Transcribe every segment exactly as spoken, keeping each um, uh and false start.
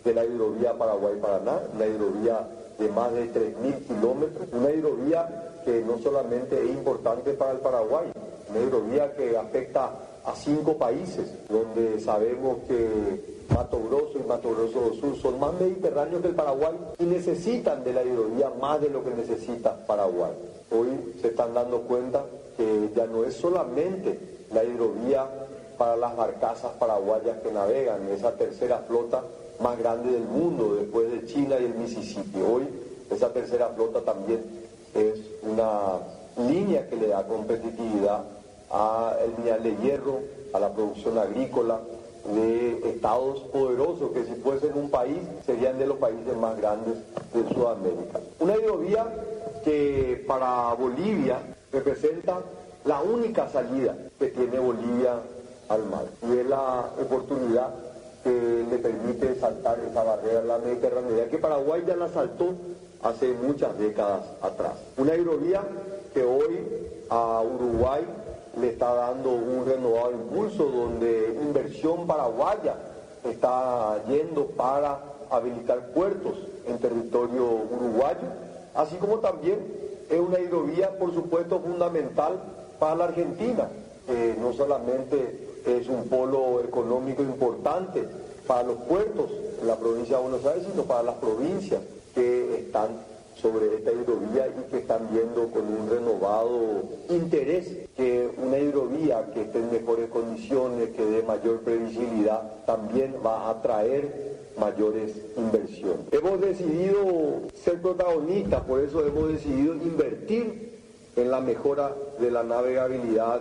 de la hidrovía Paraguay-Paraná, una hidrovía de más de tres mil kilómetros, una hidrovía que no solamente es importante para el Paraguay, una hidrovía que afecta a cinco países, donde sabemos que Mato Grosso y Mato Grosso do Sur son más mediterráneos que el Paraguay y necesitan de la hidrovía más de lo que necesita Paraguay. Hoy se están dando cuenta que ya no es solamente la hidrovía para las barcazas paraguayas que navegan, esa tercera flota más grande del mundo después de China y el Mississippi. Hoy esa tercera flota también es una línea que le da competitividad al mineral de hierro, a la producción agrícola de estados poderosos que si fuesen un país serían de los países más grandes de Sudamérica. Una hidrovía que para Bolivia representa la única salida que tiene Bolivia al mar y es la oportunidad que le permite saltar esa barrera de la Mediterránea, que Paraguay ya la saltó hace muchas décadas atrás. Una hidrovía que hoy a Uruguay le está dando un renovado impulso, donde inversión paraguaya está yendo para habilitar puertos en territorio uruguayo, así como también es una hidrovía, por supuesto, fundamental para la Argentina, que no solamente es un polo económico importante para los puertos en la provincia de Buenos Aires, sino para las provincias que están sobre esta hidrovía y que están viendo con un renovado interés que una hidrovía que esté en mejores condiciones, que dé mayor previsibilidad, también va a atraer mayores inversiones. Hemos decidido ser protagonistas, por eso hemos decidido invertir en la mejora de la navegabilidad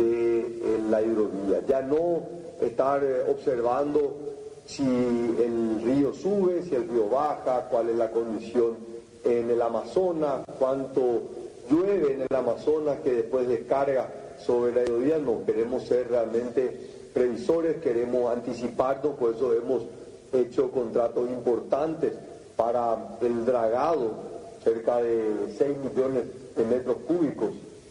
de la hidrovía. Ya no estar observando si el río sube, si el río baja, cuál es la condición en el Amazonas, cuánto llueve en el Amazonas que después descarga sobre la hidrovía. No, queremos ser realmente previsores, queremos anticiparnos, por eso hemos hecho contratos importantes para el dragado, cerca de seis millones de metros cúbicos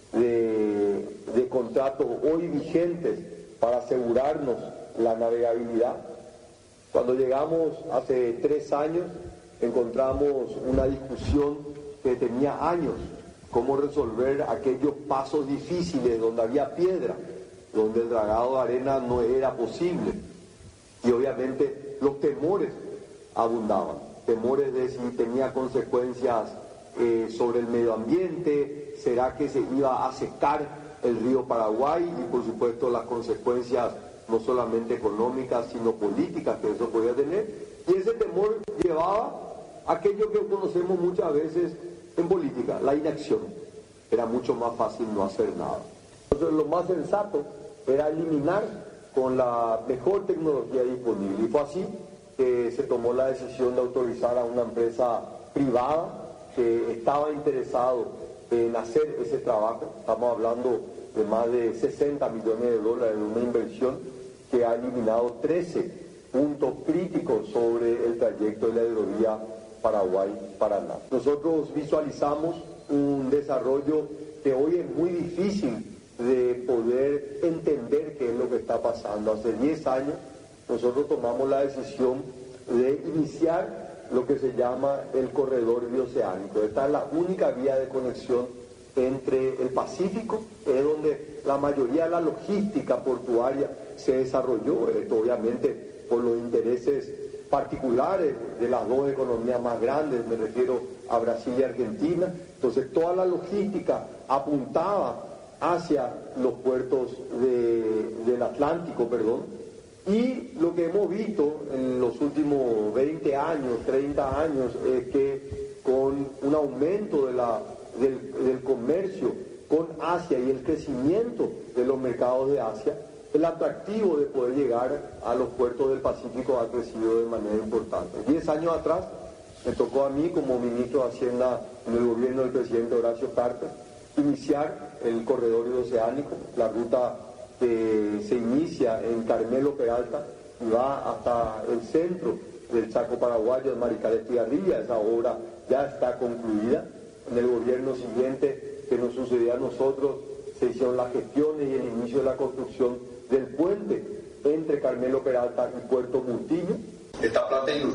de, de contratos hoy vigentes para asegurarnos la navegabilidad. Cuando llegamos hace tres años, encontramos una discusión que tenía años, cómo resolver aquellos pasos difíciles donde había piedra, donde el dragado de arena no era posible. Y obviamente los temores abundaban, temores de si tenía consecuencias eh, sobre el medio ambiente, será que se iba a secar el río Paraguay y por supuesto las consecuencias no solamente económicas sino políticas que eso podía tener. Y ese temor llevaba a aquello que conocemos muchas veces en política, la inacción. Era mucho más fácil no hacer nada. Entonces lo más sensato era eliminar con la mejor tecnología disponible. Y fue así que se tomó la decisión de autorizar a una empresa privada que estaba interesado en hacer ese trabajo. Estamos hablando de más de sesenta millones de dólares en una inversión que ha eliminado trece puntos críticos sobre el trayecto de la hidrovía Paraguay-Paraná. Nosotros visualizamos un desarrollo que hoy es muy difícil de poder entender qué es lo que está pasando. Hace diez años nosotros tomamos la decisión de iniciar lo que se llama el corredor bioceánico. Esta es la única vía de conexión entre el Pacífico, es donde la mayoría de la logística portuaria se desarrolló, esto obviamente por los intereses particulares de las dos economías más grandes, me refiero a Brasil y Argentina. Entonces toda la logística apuntaba hacia los puertos de, del Atlántico, perdón, y lo que hemos visto en los últimos veinte años, treinta años, es que con un aumento de la, del, del comercio con Asia y el crecimiento de los mercados de Asia, el atractivo de poder llegar a los puertos del Pacífico ha crecido de manera importante. Diez años atrás me tocó a mí como ministro de Hacienda en el gobierno del presidente Horacio Cartes iniciar el corredor oceánico, la ruta que se inicia en Carmelo Peralta y va hasta el centro del Chaco paraguayo de Marical Estigarribia. Esa obra ya está concluida. En el gobierno siguiente que nos sucedió a nosotros se hicieron las gestiones y el inicio de la construcción del puente entre Carmelo Peralta y Puerto Multiño. Esta planta industrial